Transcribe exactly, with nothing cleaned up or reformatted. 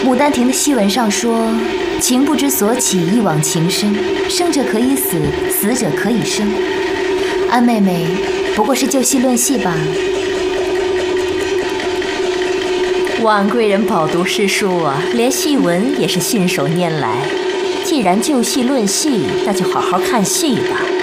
《牡丹亭》的戏文上说：“情不知所起，一往情深。生者可以死，死者可以生。”安妹妹不过是就戏论戏罢了。 婉贵人饱读诗书啊，连戏文也是信手拈来。既然就戏论戏，那就好好看戏吧。